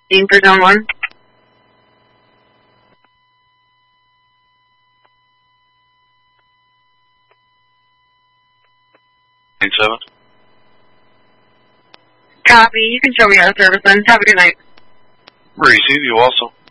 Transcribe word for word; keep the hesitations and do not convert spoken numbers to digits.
Dean for zone one. Eight seven. Copy. You can show me out of service then. Have a good night. Receive you also.